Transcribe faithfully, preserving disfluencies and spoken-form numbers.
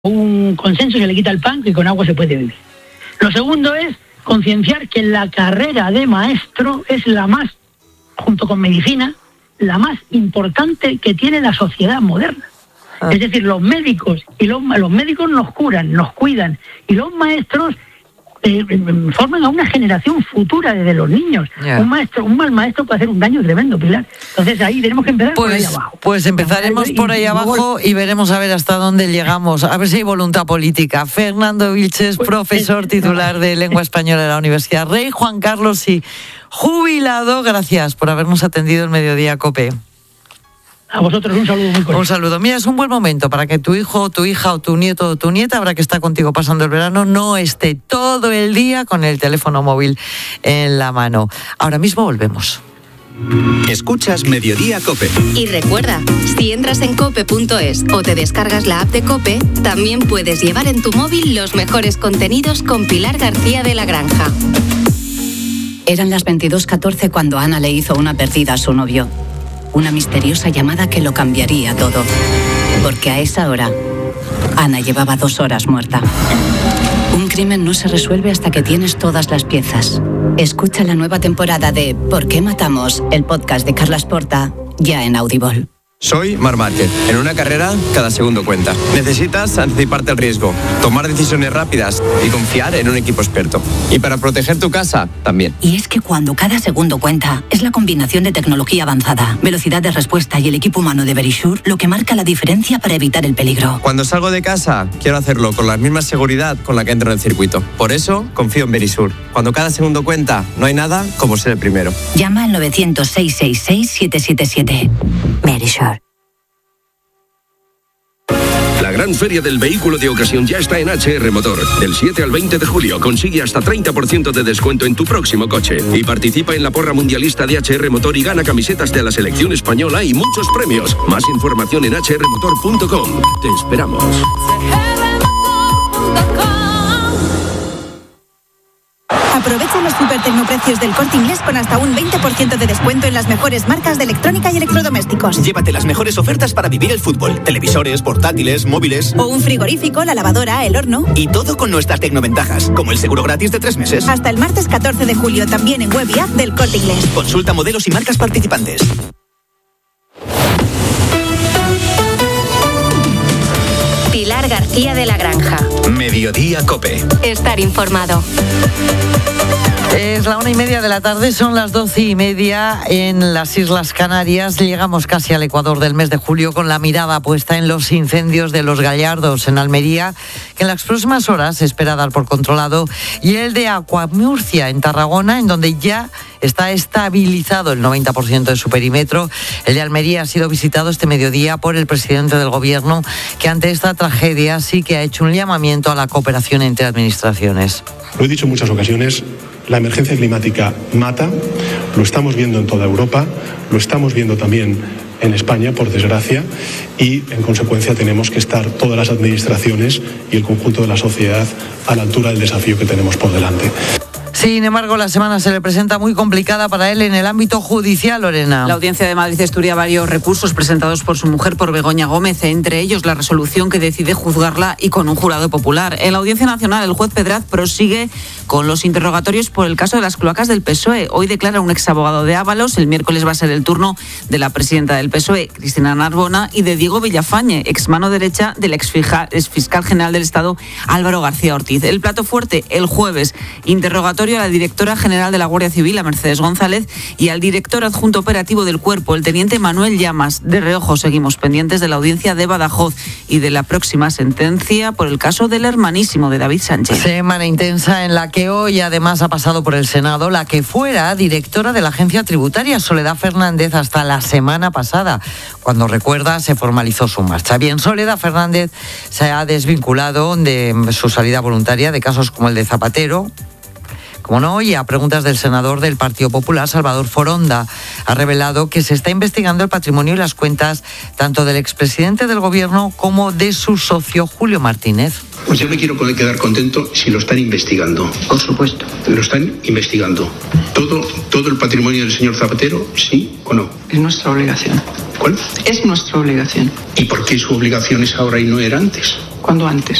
un consenso se le quita el pan, que con agua se puede vivir. Lo segundo es concienciar que la carrera de maestro es la más, junto con medicina, la más importante que tiene la sociedad moderna. Ah. Es decir, los médicos y los, los médicos nos curan, nos cuidan, y los maestros eh, forman a una generación futura desde los niños. Yeah. Un maestro, un mal maestro puede hacer un daño tremendo, Pilar. Entonces ahí tenemos que empezar pues, por ahí abajo. Pues empezaremos y, por ahí y, abajo y veremos a ver hasta dónde llegamos. A ver si hay voluntad política. Fernando Vilches, pues, profesor es, titular de Lengua Española de la Universidad Rey Juan Carlos y jubilado. Gracias por habernos atendido el Mediodía COPE. A vosotros un saludo muy cordial. Un saludo. Mira, es un buen momento para que tu hijo, tu hija o tu nieto o tu nieta, habrá que estar contigo pasando el verano, no esté todo el día con el teléfono móvil en la mano. Ahora mismo volvemos. Escuchas Mediodía COPE. Y recuerda, si entras en cope punto es o te descargas la app de COPE, también puedes llevar en tu móvil los mejores contenidos con Pilar García de la Granja. Eran las veintidós catorce cuando Ana le hizo una perdida a su novio. Una misteriosa llamada que lo cambiaría todo. Porque a esa hora, Ana llevaba dos horas muerta. Un crimen no se resuelve hasta que tienes todas las piezas. Escucha la nueva temporada de ¿Por qué matamos?, el podcast de Carlas Porta, ya en Audible. Soy Marc Márquez. En una carrera, cada segundo cuenta. Necesitas anticiparte al riesgo, tomar decisiones rápidas y confiar en un equipo experto. Y para proteger tu casa, también. Y es que cuando cada segundo cuenta, es la combinación de tecnología avanzada, velocidad de respuesta y el equipo humano de Verisure lo que marca la diferencia para evitar el peligro. Cuando salgo de casa, quiero hacerlo con la misma seguridad con la que entro en el circuito. Por eso, confío en Verisure. Cuando cada segundo cuenta, no hay nada como ser el primero. Llama al novecientos, seiscientos sesenta y seis, siete siete siete. Verisure. La gran feria del vehículo de ocasión ya está en H R Motor. Del siete al veinte de julio consigue hasta treinta por ciento de descuento en tu próximo coche. Y participa en la porra mundialista de H R Motor y gana camisetas de la selección española y muchos premios. Más información en hache erre motor punto com. Te esperamos. Aprovecha los super tecnoprecios del Corte Inglés con hasta un veinte por ciento de descuento en las mejores marcas de electrónica y electrodomésticos. Llévate las mejores ofertas para vivir el fútbol. Televisores, portátiles, móviles. O un frigorífico, la lavadora, el horno. Y todo con nuestras tecnoventajas, como el seguro gratis de tres meses. Hasta el martes catorce de julio, también en web y app del Corte Inglés. Consulta modelos y marcas participantes. Pilar García de la Granja. Mediodía COPE. Estar informado. Es la una y media de la tarde, son las doce y media en las Islas Canarias. Llegamos casi al Ecuador del mes de julio con la mirada puesta en los incendios de Los Gallardos en Almería, que en las próximas horas se espera dar por controlado, y el de Acuamurcia en Tarragona, en donde ya está estabilizado el noventa por ciento de su perímetro. El de Almería ha sido visitado este mediodía por el presidente del gobierno, que ante esta tragedia sí que ha hecho un llamamiento a la cooperación entre administraciones. Lo he dicho en muchas ocasiones, la emergencia climática mata, lo estamos viendo en toda Europa, lo estamos viendo también en España, por desgracia, y en consecuencia tenemos que estar todas las administraciones y el conjunto de la sociedad a la altura del desafío que tenemos por delante. Sin embargo, la semana se le presenta muy complicada para él en el ámbito judicial, Lorena. La Audiencia de Madrid estudia varios recursos presentados por su mujer, por Begoña Gómez, entre ellos la resolución que decide juzgarla y con un jurado popular. En la Audiencia Nacional, el juez Pedraz prosigue con los interrogatorios por el caso de las cloacas del P S O E. Hoy declara un exabogado de Ábalos, el miércoles va a ser el turno de la presidenta del P S O E, Cristina Narbona, y de Diego Villafañe, ex mano derecha del ex fiscal general del Estado, Álvaro García Ortiz. El plato fuerte, el jueves, interrogatorio a la directora general de la Guardia Civil, a Mercedes González, y al director adjunto operativo del cuerpo, el teniente Manuel Llamas. De reojo seguimos pendientes de la audiencia de Badajoz y de la próxima sentencia por el caso del hermanísimo de David Sánchez. Semana intensa en la que hoy además ha pasado por el Senado la que fuera directora de la Agencia Tributaria, Soledad Fernández, hasta la semana pasada, cuando, recuerda, se formalizó su marcha. Bien, Soledad Fernández se ha desvinculado de su salida voluntaria de casos como el de Zapatero, como no, y a preguntas del senador del Partido Popular, Salvador Foronda, ha revelado que se está investigando el patrimonio y las cuentas tanto del expresidente del gobierno como de su socio Julio Martínez. Pues yo me quiero quedar contento si lo están investigando. Por supuesto. Lo están investigando. ¿Todo, todo el patrimonio del señor Zapatero, sí o no? Es nuestra obligación. ¿Cuál? Es nuestra obligación. ¿Y por qué su obligación es ahora y no era antes? ¿Cuándo antes?